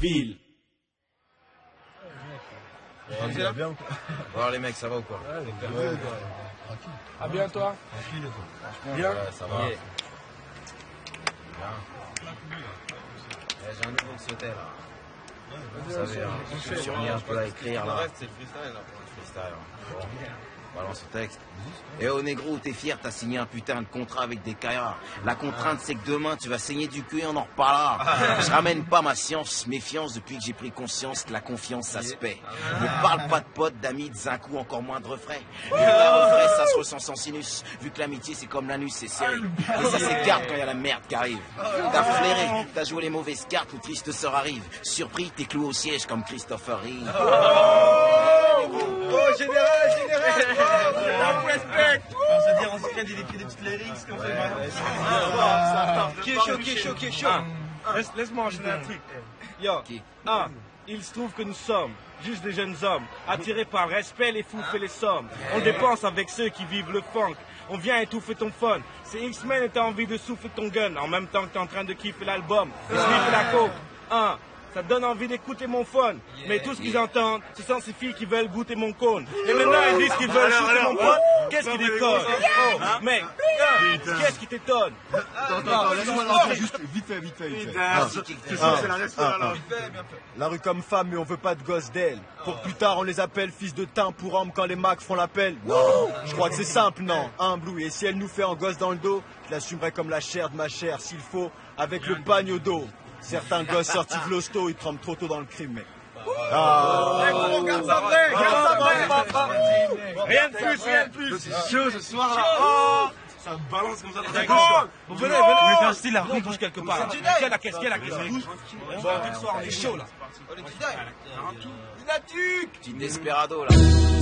ville. Alors les mecs, ça va ou quoi? Ah bien toi? Bien. Ouais, ça va. Bien. J'ai un nouveau secrétaire là. Vous savez, je suis surmis un peu à écrire là. C'est le freestyle là. Freestyle. Bon. Balance le texte. Eh oh négro, t'es fier, t'as signé un putain de contrat avec des caillards. La contrainte c'est que demain tu vas saigner du cul et on en reparlera. Je ramène pas ma science, méfiance depuis que j'ai pris conscience que la confiance ça se paie. Ne parle pas de potes, d'amis, de zinc ou encore moins de refrains. Le refrain ça se ressent sans sinus. Vu que l'amitié c'est comme l'anus, c'est serré. Et ça s'écarte quand y a la merde qui arrive. T'as flairé, t'as joué les mauvaises cartes où triste sort arrive. Surpris, t'es cloué au siège comme Christopher Reeve. Oh général, respect. On se dit en secret, il écrit des petites lyrics qu'on fait mal. Qui est chaud. Laisse-moi enchaîner un truc. Yo, il se trouve que nous sommes juste des jeunes hommes, attirés par le respect, les fous et les sommes. On dépense avec ceux qui vivent le funk. On vient étouffer ton fun. C'est X-Men et t'as envie de souffler ton gun en même temps que t'es en train de kiffer l'album. Et sniffer la coke. Ça donne envie d'écouter mon phone. Mais tout ce qu'ils entendent, ce sont ces filles qui veulent goûter mon cône. Et maintenant ils disent qu'ils veulent shooter mon pote. Qu'est-ce qui déconne? Oh, mec, qu'est-ce qui t'étonne? Attends, laisse-moi l'entrer juste vite fait. C'est la restaurant là. La rue comme femme, mais on veut pas de gosses d'elle. Pour plus tard, on les appelle fils de teint pour homme quand les macs font l'appel. Non, je crois que c'est simple, non. Blue, et si elle nous fait en gosse dans le dos, je l'assumerai comme la chair de ma chair, s'il faut, avec le bagne au dos. Certains gosses sortis de l'hosto, ils tremblent trop tôt dans le crime, mec. Garde ça vrai. Rien de plus. C'est chaud ce soir là. Ça balance comme ça dans ta Bon, gauche. venez, on fait un style là, on bouge quelque part. Quelle la caisse, bouge. Bon, ce soir, on est chaud là. Petit desperado là.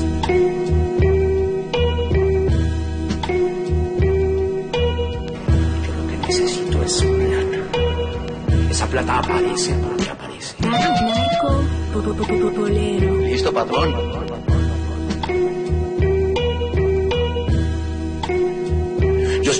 Necesito es plata. Esa plata aparece porque aparece. Marco, Polero. ¿Listo, patrón?